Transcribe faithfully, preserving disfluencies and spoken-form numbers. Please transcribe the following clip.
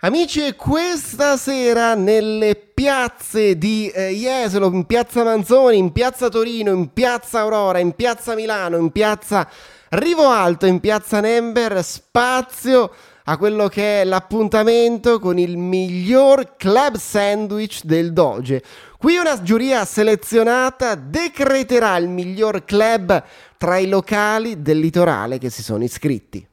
Amici, e questa sera nelle piazze di eh, Jesolo, in piazza Manzoni, in piazza Torino, in piazza Aurora, in piazza Milano, in piazza Rivoalto, in piazza Nember, spazio a quello che è l'appuntamento con il miglior club sandwich del Doge. Qui una giuria selezionata decreterà il miglior club tra i locali del litorale che si sono iscritti.